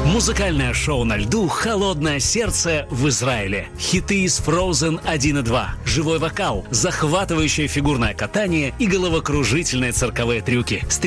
Музыкальное шоу на льду «Холодное сердце» в Израиле. Хиты из Frozen 1 и 2, живой вокал, захватывающее фигурное катание и головокружительные цирковые трюки. С